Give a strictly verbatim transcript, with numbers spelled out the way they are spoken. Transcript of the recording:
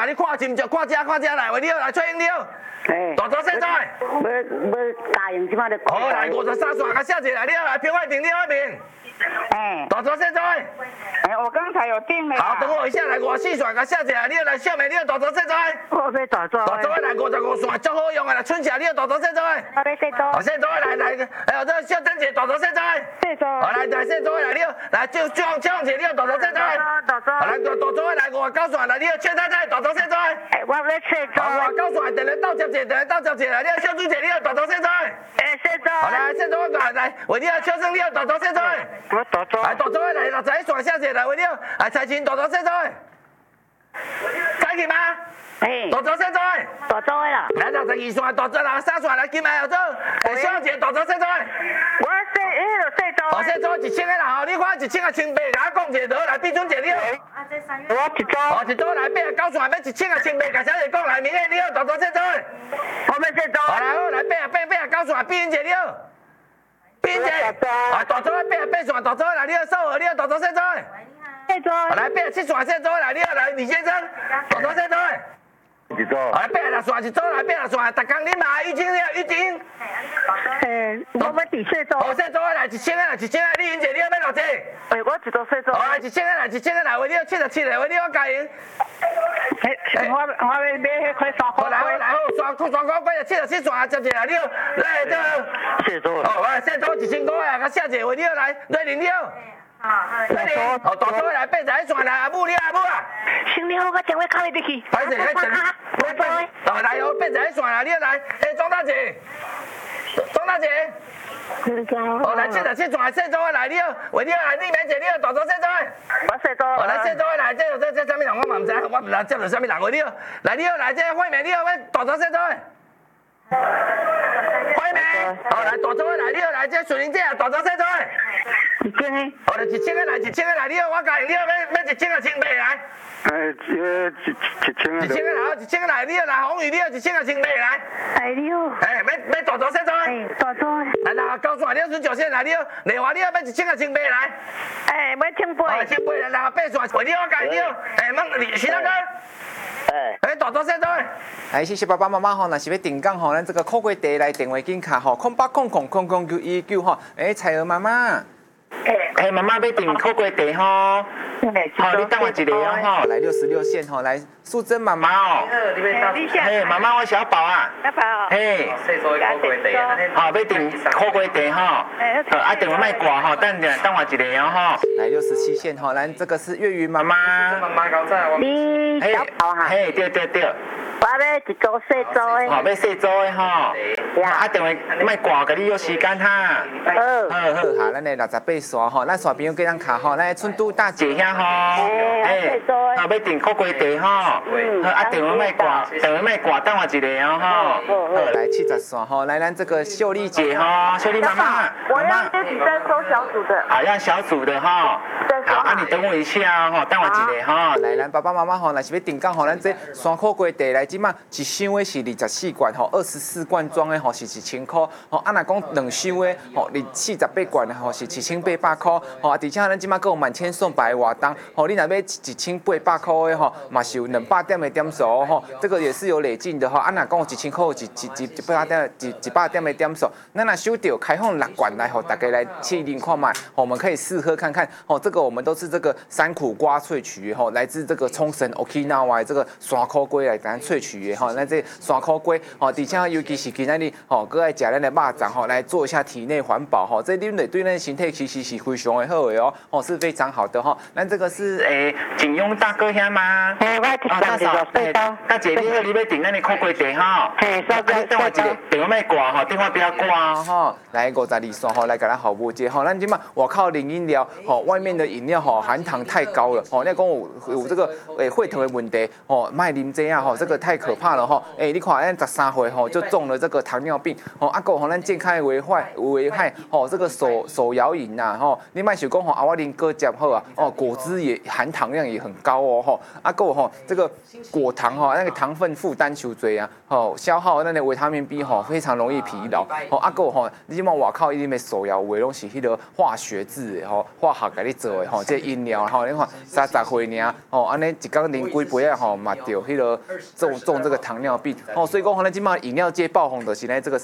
啊，你看真着，看遮看遮来，为了来吹应了。 嘿， 大早细早。 要要答应即摆咧讲。 好，来五十三线，甲写一来了，来平外定了那边。 哎， 大早细早。 哎，我刚才有订了。 好，等我一下来五四线，甲写一来了，来小妹了，大早细早。 我要大早。 大早来五十五线，足好用啊！来春茶了，大早细早。 我要细早。 好，细早来来，哎呦，这小珍姐大早细早。 细早。 好，来来细早来了，来就就就姐了，大早细早。 大早。 好，来大大早来五十九线来了，최太太大早细早。 哎，我要细早。 好，五十九线，电来到接者，电来到接者来了，小朱姐了，大早细早。 哎，细早。 好，来细早来来，为了小生了，大早细早。 我大早。 来大早来六十一线写者来为了，来财前大早细早。开去吗？ 哎， 大早细早。 大早的啦。 来六十二线，大早六十三线来金来后走，小姐大早细早。 我细，迄个细早。 哦，细早一千个啦，吼，你看一千个千八，甲我讲一个，来比准一了。 啊，这三月。我一早。 哦，一早来八十九线，要一千个千八，甲小姐讲来明个了，大早细早。 我要细早。 好来好来八十八八十九线，比准一了。比准一。啊，大早八十八线，大早来了，收好了，大早细早。 细早。 来八十七线，细早来了，来李先生，大早细早。 一早。 来八十六线，一早来八十线，逐工你买浴巾了，浴巾。 嘿，我要第细早。 哦，细早来一千个来，一千个，你赢一了要偌济？ 哎，我一早细早。 哦，来一千个来，一千个来，为了七十七个，为了我加赢。 嘿，我我要买迄块三块。 来好来好，双双块贵七十七线接者来了，来这。 细早。 哦，来细早一千块啊，甲写者为了来，来零了。来零。哦，大早来八十一线来，阿母了阿母啊。 行了，我电话敲你入去。 歹势，迄阵。 我做。 哦，来哦，八十一线来，你来，诶，庄大姐，庄大姐。哦，来七十七线细早来了，为了来你免坐了，大早细早。 我细早。 哦，来细早来，这这这啥物人我嘛唔知，我唔知接到啥物人为了，来了来这惠美了，要大早细早。惠美，哦来大早来了，来这水灵姐大早细早。 一千个。 哦，来一千个来，一千个来了，我教你了，要要一千个千八来。 哎，这一一千个。 一千个来，一千个来了，来红鱼了，一千个千八来。 哎了。 哎，要要大早细早。 哎，大早。 来来，高线了，十九线来了，内华了，要一千个千八来。 哎，要千八。 哦，千八来，来八线，为了我教你了，哎，问你徐大哥。 哎， 哎，大早细早。 来，谢谢爸爸妈妈吼，若是要订购吼，咱这个扣柜地来电话紧卡吼，空八空空空空九一九吼，哎，彩娥妈妈。哎，妈妈要订扣柜地吼，好，你等我一下哦吼，来六十六线吼，来素贞妈妈哦，嘿，妈妈我小宝啊， 小宝， 嘿，好，要订扣柜地吼，好，啊电话卖挂吼，等下等我一下哦吼，来六十七线吼，咱这个是月云妈妈， 你小宝哈， 嘿，对对对。 我要一早细早的。 哦，要细早的吼。啊，电话卖挂，甲你约时间哈。 好。 好好，好，咱的六十八线吼，咱线朋友叫咱卡吼，咱的春都大姐遐吼。 哎，细早的。 好，要订酷龟地吼。嗯。好，啊，电话卖挂，电话卖挂，等我一下哦吼。好，来七十线吼，来咱这个秀丽姐吼，秀丽妈妈。 我要自己在收小组的。 啊，要小组的哈。好，啊，你等我一下哦，等我一下哈。来，咱爸爸妈妈吼，若是要订购吼，咱这山酷龟地来。即马一箱的是二十四罐吼，二十四罐装的吼是一千块，吼啊若讲两箱的吼，二四十八罐的吼是一千八百块，吼啊而且咱即马还有满千送百活动，吼你若要一千八百块的吼，嘛是有两百点的点数吼，这个也是有累进的吼，啊若讲有一千块有一一一一百点一一百点的点数，咱若收到开放六罐来吼，大家来试饮看卖，我们可以试喝看看，吼这个我们都是这个山苦瓜萃取吼，来自这个冲绳 Okinawa 的这个山苦龟来咱萃取的吼，咱这山苦龟吼，而且尤其是今仔日吼，搁爱食咱的肉粽吼，来做一下体内环保吼，这啉的对咱的身体其实是非常的好的哦，哦是非常好的吼。咱这个是诶，景庸大哥遐吗？ 嘿，我是大姐，对的。 大姐，你好，你要订咱的酷龟地吼？ 嘿，稍等， 等我一下，电话卖挂吼，电话不要挂吼。来五十二线吼，来给咱好物节吼，咱即马外口零饮料吼，外面的饮料吼含糖太高了吼，你讲有有这个诶血糖的问题吼，卖啉这样吼，这个太。 太可怕了吼。哎，你看咱十三岁吼就中了这个糖尿病，吼啊个吼咱健康危害危害吼这个手手摇饮呐吼，你莫想讲吼啊我啉果汁好啊，哦果汁也含糖量也很高哦吼，啊个吼这个果糖吼那个糖分负担伤多啊，吼消耗那个维他命 B 吼非常容易疲劳，吼啊个吼你即满外口伊啲咩手摇味拢是迄个化学制的吼，化学甲你做的吼，这饮料吼你看三十岁尔吼安尼一天啉几杯啊吼嘛着迄个中中这个糖尿病，吼所以讲吼咱即满饮料界爆红就是咧这个。